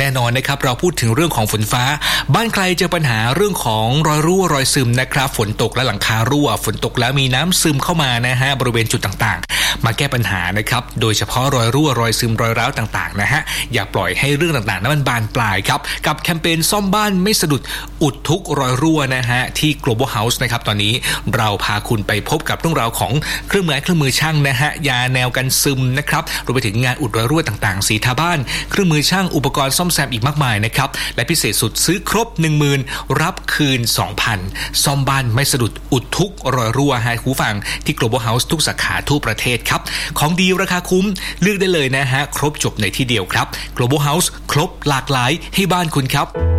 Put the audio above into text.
น่นอนนะครับเราพูดถึงเรื่องของฝนฟ้าบ้านใครเจอปัญหาเรื่องของรอยรั่วรอยซึมนะครับฝนตกและหลังคารั่วฝนตกแล้วมีน้ำซึมเข้ามานะฮะบริเวณจุดต่างๆมาแก้ปัญหานะครับโดยเฉพาะรอยรั่วรอยซึมรอยร้าวต่างๆนะฮะอย่าปล่อยให้เรื่องต่างๆนั้นมันบานปลายครับกับแคมเปญซ่อมบ้านไม่สะดุดอุดทุกรอยรั่วนะฮะที่ Global House นะครับตอนนี้เราพาคุณไปพบกับเรื่องราวของเครื่องมือช่างนะฮะยาแนวกันซึมนะครับรวมไปถึงงานอุดรอยรั่วต่างๆสีทาบ้านเครื่องมือช่างอุปกรณ์ซ่อมแซมอีกมากมายนะครับและพิเศษสุดซื้อครบ 10,000 รับคืน 2,000 ซ่อมบ้านไม่สะดุดอุดทุกรอยรั่วฮะหูฟังที่ Global House ทุกสาขาทั่วประเทศครับของดีราคาคุ้มเลือกได้เลยนะฮะครบจบในที่เดียวครับ Global House ครบหลากหลายให้บ้านคุณครับ